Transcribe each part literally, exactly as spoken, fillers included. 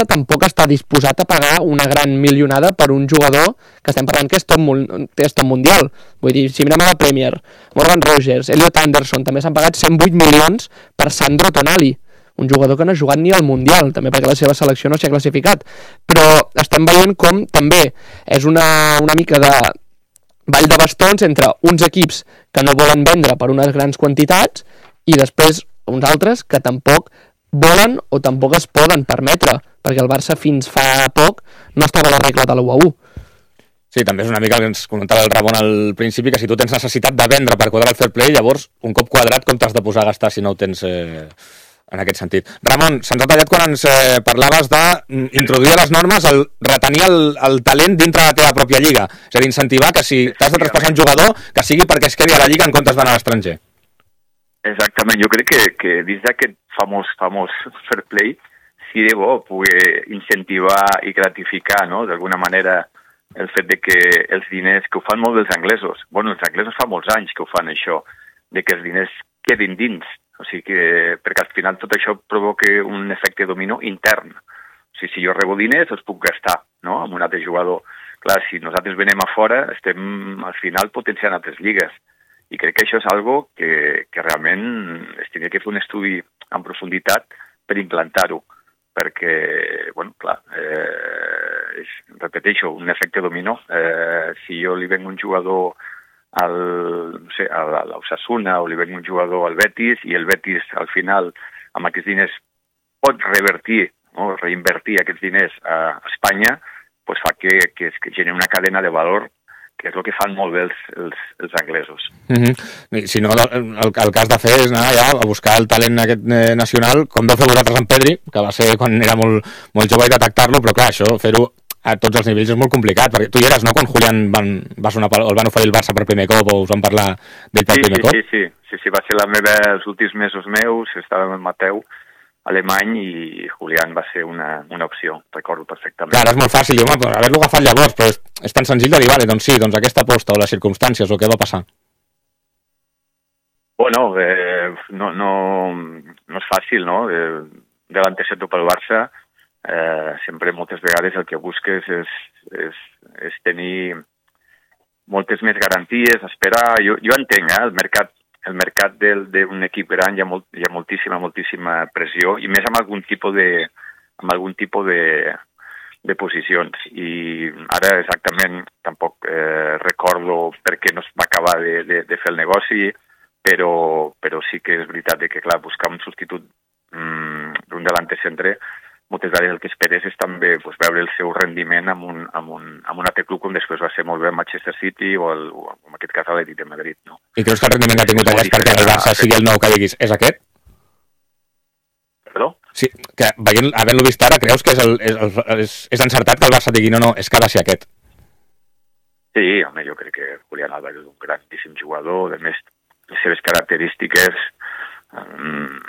tampoc està disposat a pagar una gran milionada per un jugador que estem parlant que és top, que és top mundial. Vull dir, si mirem a la Premier, Morgan Rogers, Elliot Anderson, també s'han pagat cent vuit milions per Sandro Tonali, un jugador que no ha jugat ni al Mundial, també perquè la seva selecció no s'ha classificat. Però estem veient com també és una, una mica de ball de bastons entre uns equips que no volen vendre per unes grans quantitats i després uns altres que tampoc volen o tampoc es poden permetre, perquè el Barça fins fa poc no estava a la regla de l'u a u. Sí, també és una mica el que ens comentava el Ramon al principi, que si tu tens necessitat de vendre per quadrar el fair play, llavors un cop quadrat com t'has de posar a gastar si no ho tens eh, en aquest sentit. Ramon, se'ns ha tallat quan ens eh, parlaves d'introduir a les normes el retenir el, el talent dintre de la teva pròpia lliga, és a dir, incentivar que si t'has de traspassar un jugador, que sigui perquè es quedi a la lliga en comptes d'anar a l'estranger. Exactament, jo crec que, que dins d'aquest famós, famós fair play, sí de bo poder incentivar i gratificar, no?, d'alguna manera, el fet de que els diners, que ho fan molt els anglesos, bueno, els anglesos fa molts anys que ho fan això, de que els diners quedin dins, o sigui que, perquè al final tot això provoca un efecte dominó intern. O sigui, si jo rebo diners, els puc gastar, no?, amb un altre jugador. Clar, si nosaltres venem a fora, estem al final potenciant altres lligues. I crec que això és algo que, que realment es tindria que fer un estudi en profunditat per implantar-ho, perquè, bueno, clar, eh, és, repeteixo, un efecte dominó. Eh, si jo li venc un jugador al, no sé, a l'Osasuna o li venc un jugador al Betis i el Betis al final amb aquests diners pot revertir, no, reinvertir aquests diners a Espanya, pues fa que, que, que generi una cadena de valor que és el que fan molt bé els, els, els anglesos. Mm-hmm. Si no, el, el que has de fer és anar ja a buscar el talent aquest eh, nacional, com vau fer vosaltres amb Pedri, que va ser quan era molt, molt jove, i detectar-lo, però clar, això, fer-ho a tots els nivells és molt complicat, perquè tu hi eres, no?, quan Julián van, va sonar, el van oferir el Barça per primer cop, o us van parlar d'ell per sí, primer sí, cop? Sí, sí, sí, sí, va ser la meva, els últims mesos meus, estava amb el Mateu, alemany, i Julián va ser una, una opció, recordo perfectament. Clar, és molt fàcil, diu, home, haver-lo agafat llavors, però és, és tan senzill de dir, vale, doncs sí, doncs aquesta aposta o les circumstàncies o què va passar. Bueno, eh, no, no, no és fàcil, no? Eh, davant de ser pel Barça, eh, sempre moltes vegades el que busques és, és, és tenir moltes més garanties, esperar. Jo, jo entenc, eh, el mercat el mercat d'un equip gran hi ha, molt, hi ha moltíssima, moltíssima pressió, i més amb algun tipus de, amb algun tipus de, de posicions. I ara exactament tampoc eh, recordo per què no es va acabar de, de, de fer el negoci, però, però sí que és veritat que, clar, buscar un substitut mmm, d'un delanter centre, moltes vegades el que esperes és també pues, veure el seu rendiment amb un, amb, un, amb un altre club com després va ser molt bé el Manchester City o, el, o en aquest cas l'Atlètic de Madrid. No? I creus que el rendiment que ha tingut allà és perquè el Barça sigui el nou que diguis, és aquest? Perdó? Sí, que veient, havent-lo vist ara, creus que és, el, és, el, és, és encertat que el Barça digui no, no, és que ha de ser aquest? Sí, home, jo crec que Julián Álvarez és un grandíssim jugador, a més, les seves característiques... Um,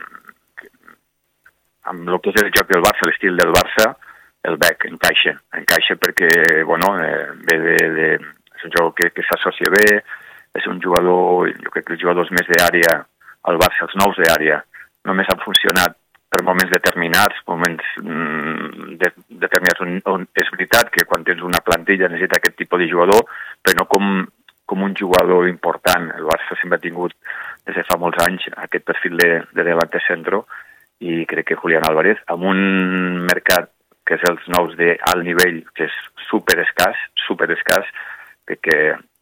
amb el que és el joc del Barça, l'estil del Barça, el bec encaixa, encaixa perquè, bueno, eh, ve de, de, és un jugador que, que s'associa bé, és un jugador, jo crec que els jugadors més d'àrea, al Barça, els nous d'àrea, només han funcionat per moments determinats, moments mm, de, determinats on, on és veritat que quan tens una plantilla necessita aquest tipus de jugador, però no com, com un jugador important. El Barça sempre ha tingut, des de fa molts anys, aquest perfil de, de delanter centro, i crec que Julián Álvarez, amb un mercat que és els nous d'alt nivell, que és super escàs, super escàs, perquè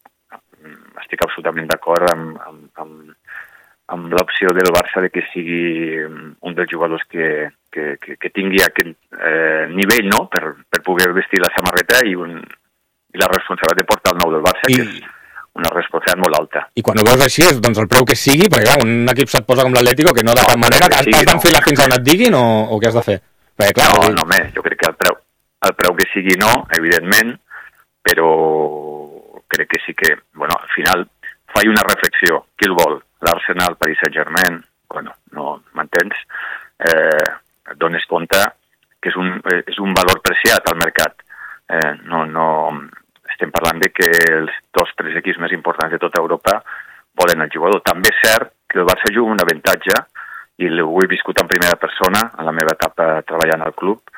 estic absolutament d'acord amb, amb, amb, amb l'opció del Barça de que sigui un dels jugadors que, que, que, que tingui aquest eh, nivell, no?, per, per poder vestir la samarreta i, un, i la responsabilitat de portar el nou del Barça, I... que és una responsabilitat molt alta. I quan ho veus així, és, doncs el preu que sigui, perquè clar, un equip se't posa com l'Atlético, que no de no, cap manera, que has d'enfilar no. fins on et diguin o, o què has de fer? Perquè, clar, no, no, home, jo crec que el preu, el preu que sigui no, evidentment, però crec que sí que, bueno, al final faig una reflexió. Qui el vol? L'Arsenal, Paris Saint-Germain? Bueno, no, m'entens? Eh, et dones compte que és un, és un valor preciat al mercat. Eh, no, no... Estem parlant de que els dos o tres equips més importants de tota Europa volen el jugador. També és cert que el Barça juga un avantatge, i ho he viscut en primera persona, en la meva etapa treballant al club,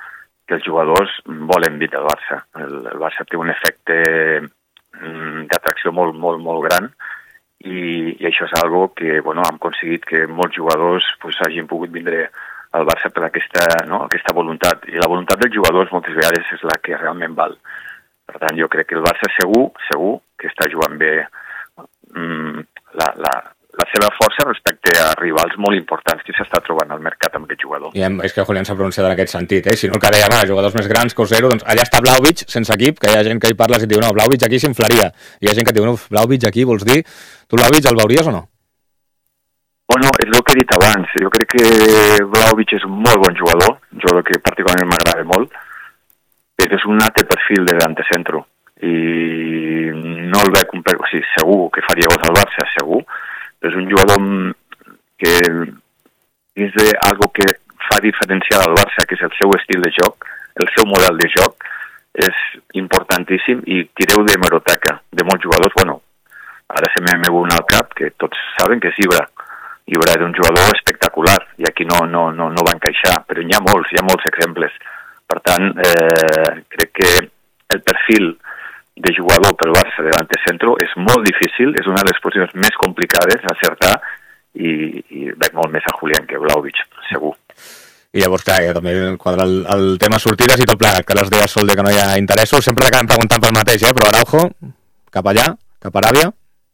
que els jugadors volen vir al Barça. El, el Barça té un efecte mm, d'atracció molt, molt, molt gran i, i això és algo que, bueno, hem aconseguit que molts jugadors pues, hagin pogut vindre al Barça per aquesta, no, aquesta voluntat. I la voluntat dels jugadors moltes vegades és la que realment val. Per tant, jo crec que el Barça segur, segur que està jugant bé mm, la, la, la seva força respecte a rivals molt importants que s'està trobant al mercat amb aquest jugador. I és que Julián s'ha pronunciat en aquest sentit, eh? Si no el que dèiem, ah, jugadors més grans que Osero, doncs allà està Vlahovic sense equip, que hi ha gent que hi parles i et diu, no, Vlahovic aquí s'inflaria. I hi ha gent que et diu, no, Vlahovic aquí, vols dir? Tu Vlahovic el veuries o no? Bueno, és el que he dit abans. Jo crec que Vlahovic és un molt bon jugador, un jugador que particularment m'agrada molt, però és un altre perfil de delantecentro. I no el veig un... O sigui, segur que faria gols al Barça, segur. És un jugador que dins d'algo que fa diferenciar al Barça, que és el seu estil de joc, el seu model de joc, és importantíssim i tireu de hemeroteca de molts jugadors. Bueno, ara se m'ha vingut un al cap, que tots saben que és Ibra. Ibra era un jugador espectacular i aquí no, no, no, no va encaixar, però hi ha molts, hi ha molts exemples. Per tant, eh, crec que el perfil de jugador pel Barça davant de centro és molt difícil, és una de les posicions més complicades d'acertar i, i veig molt més a Julián que Vlahovic, segur. I llavors, clar, ja també quadra el, el tema sortides i tot plegat, que les deia Solde que no hi ha interessos, sempre acabem preguntant pel mateix, eh? Però Araujo, cap allà, cap a Aràbia?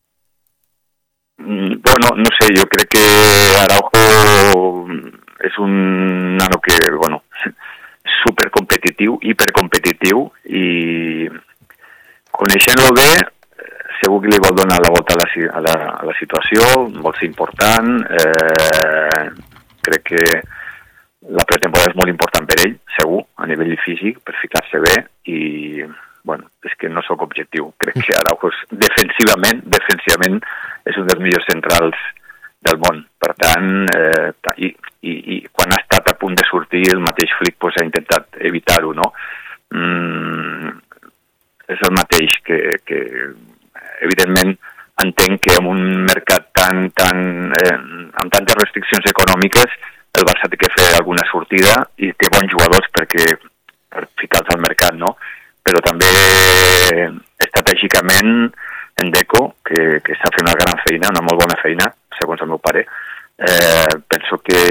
Bueno, no sé, jo crec que Araujo és un nano que, bueno, supercompetitiu, hipercompetitiu i coneixent-lo bé segur que li vol donar la volta a la, a la, a la situació, vol ser important, eh, crec que la pretemporada és molt important per ell, segur, a nivell físic, per ficar-se bé i, bueno, és que no sóc objectiu. Crec que Araujo defensivament, defensivament és un dels millors centrals del món. Per tant, eh, i, i, i quan ha estat a punt de sortir, el mateix Flick pues, ha intentat evitar-ho, no? Mm, és el mateix que, que evidentment, entenc que en un mercat tan, tan, eh, amb tantes restriccions econòmiques, el Barça té que fer alguna sortida i té bons jugadors perquè, per ficar-los al mercat, no? Però també estratègicament en Deco, que, que està fent una gran feina, una molt bona feina, segons el meu pare, eh, penso que,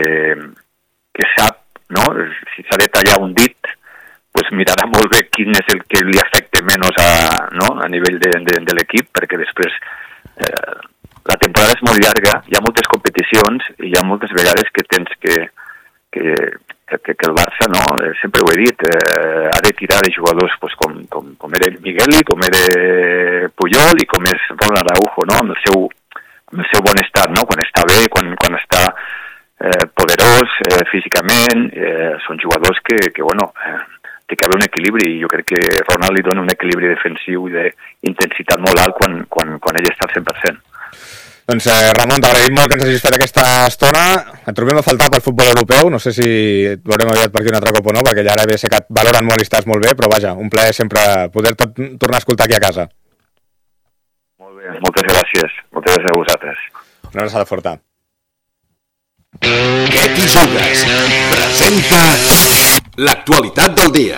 que sap, no? Si s'ha de tallar un dit, pues mirarà molt bé quin és el que li afecta menys a, no? A nivell de, de, de l'equip, perquè després eh, la temporada és molt llarga, hi ha moltes competicions i hi ha moltes vegades que tens que, que, que, que el Barça, no? Sempre ho he dit, eh, ha de tirar de jugadors pues, com, com, com era Migueli, com era Puyol i com és Ronald Araujo, no? Amb el seu, amb el seu bon estat, no? Quan està bé, quan, quan està eh, poderós eh, físicament, eh, són jugadors que, que bueno, eh, té que haver un equilibri i jo crec que Ronald li dona un equilibri defensiu i d'intensitat molt alt quan, quan, quan ell està al cent per cent. Doncs eh, Ramon, t'agraïm molt que ens hagis fet aquesta estona. Et trobem a faltar pel futbol europeu. No sé si et veurem aviat per aquí un altre cop o no, perquè ja ara bé sé que et valoren molt i estàs molt bé, però vaja, un plaer sempre poder-te tornar a escoltar aquí a casa. Molt bé, moltes gràcies. Moltes gràcies a vosaltres. Una abraçada forta. Què t'hi jugues? Presenta l'actualitat del dia.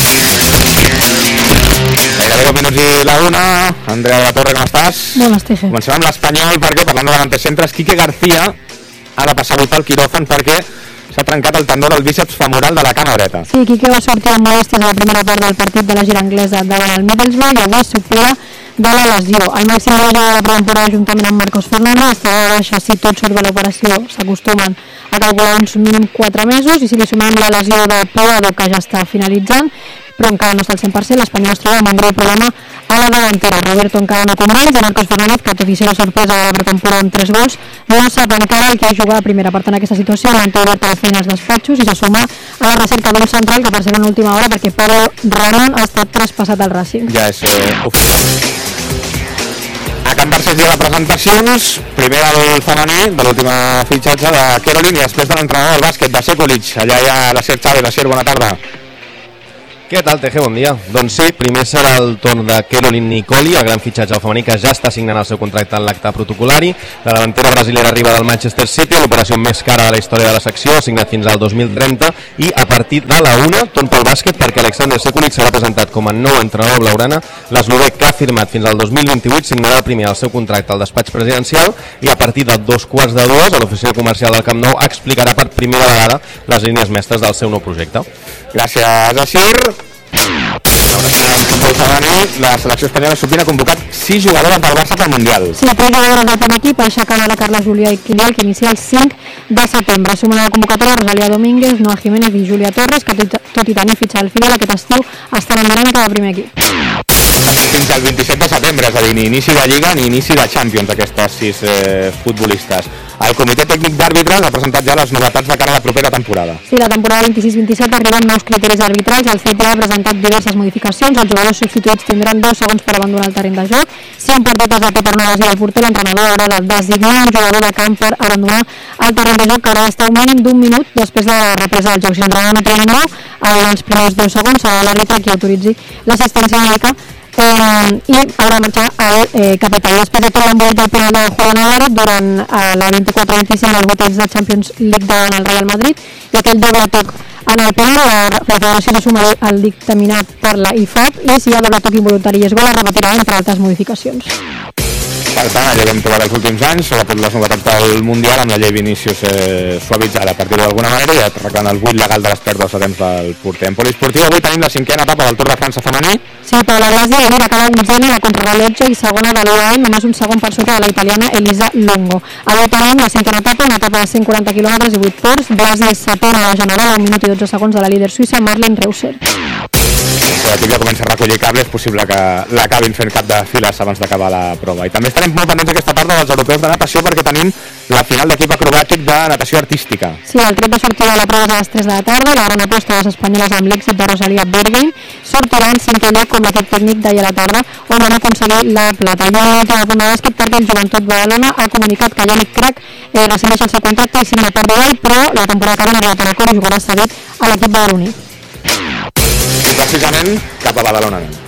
Gairebé deu minuts i la una. Andrea de la Torre, com estàs? Buenas, Teje. Comencem amb l'Espanyol perquè, parlant de davantecentres, Quique García ha de passar avui pel quiròfan perquè s'ha trencat el tendó del bíceps femoral de la cama dreta. Sí, Quique va sortir amb molèsties a la primera part del partit de la gira anglesa davant el Middlesbrough i avui s'opera de la lesió. El màxim de la pretemporada juntament amb Marcos Fernández està de baixa. Si tot surt bé l'operació s'acostumen a calcular uns mínim quatre mesos i si li sumem la lesió de Puado que ja està finalitzant, però encara no està al cent per cent, l'Espanyol es troba amb un greu problema a la davantera. Roberto encara no convenç i Marcos Fernández, que tot i ser la sorpresa de la pretemporada amb tres gols, no sap encara el que ha jugat a primera part en aquesta situació, manté obert a les feines dels despatxos i se suma a la recerca d'un central que per ser en última hora perquè Pablo Ramon ha estat traspassat al Racing. Ja és eh, oficial. A Can Barça hi ha presentacions, primer el femení de l'última fitxatge de Kerolin i després de l'entrenador del bàsquet de Sekulic. Allà hi ha la Ser Chávez. La Ser, bona tarda. Què tal, Teje? Bon dia. Doncs sí, primer serà el torn de Caroline Nicoli, el gran fitxatge al femení que ja està signant el seu contracte en l'acte protocolari. La davantera brasilera arriba del Manchester City, l'operació més cara de la història de la secció, signat fins al dos mil trenta, i a partir de la una, torn pel bàsquet, perquè Alexander Sekulic serà presentat com a nou entrenador blaugrana. L'eslovec, que ha firmat fins al dos mil vint-i-vuit, signarà el primer el seu contracte al despatx presidencial i a partir de dos quarts de dues, a l'oficina comercial del Camp Nou, explicarà per primera vegada les línies mestres del seu nou projecte. Gràcies, Assir. La selecció espanyola supina ha convocat sis jugadores del Barça pel Mundial. Sí, tres jugadores del primer equip, aixecant la Carla Julià i Quilial, que inicia el cinc de setembre. Sumen a la convocatòria Rosalía Domínguez, Noa Jiménez i Júlia Torres, que tot, tot i tenir fitxa al final aquest estiu estan en dinàmica del primer equip. Fins al vint-i-set de setembre, és a dir, ni inici de Lliga ni inici de Champions, aquestes sis eh, futbolistes. El comitè tècnic d'àrbitres ha presentat ja les novetats de cara a la propera temporada. Sí, la temporada vint-i-sis vint-i-set arriben nous criteris arbitrals. El C T A ha presentat diverses modificacions. Els jugadors substituïts tindran dos segons per abandonar el terreny de joc. Si un partit es repeta per una lesió del porter, l'entrenador haurà de designar un jugador de camp per abandonar el terreny de joc, que haurà d'estar un mínim d'un minut després de la represa del joc. Si l'entrenador no té ningú, els primers dos segons serà l'àrbitre qui autoritzi l'assistència mèdica eh, i haurà de marxar el eh, capità. Després de tot l'embolit del penal de Juan Navarro durant eh, la vint-i-quatre vint-i-cinc dels botells de Champions League davant el Real Madrid, i aquell doble toc en el penal, la, la federació no suma el dictaminat per la I F A B, i si hi ha doble toc involuntari i és gol, es repetirà entre altres modificacions. Per tant, allà vam trobar els últims anys, sobretot les novetats del Mundial, amb la llei Vinícius eh, suavitzada, per dir-ho d'alguna manera, i arreglant el buit legal de les pèrdues de temps del porter. En poliesportiu avui tenim la cinquena etapa del Tour de França femení. Sí, Paula Blasi avui acaba onzena a la contrarrellotge i segona de l'U A E, només un segon per sota de la italiana Elisa Longo. Avui tenim la cinquena etapa, una etapa de cent quaranta quilòmetres i vuit ports. Blasi és setena a la general, a un minut i dotze segons de la líder suïssa Marlene Reusser. L'equip ja comença a recollir cable, és possible que l'acabin fent cap de files abans d'acabar la prova. I també estarem molt pendents aquesta tarda dels europeus de natació, perquè tenim la final d'equip acrobàtic de natació artística. Sí, el tret de sortida de la prova és a les tres de la tarda. La gran aposta de les espanyoles amb l'èxit de Rosalía Bergheim sortirà en cinquè lloc com l'equip tècnic d'ahir a la tarda, on van aconseguir la plata. I un últim apunt de bàsquet, perquè el Joventut Badalona ha comunicat que Yannick Crac eh, rescindeix el seu contracte i signa per Dubai, però la temporada que ve no arriba a acord i jugarà cedit a l'equip badaloní. I precisament cap a Badalona.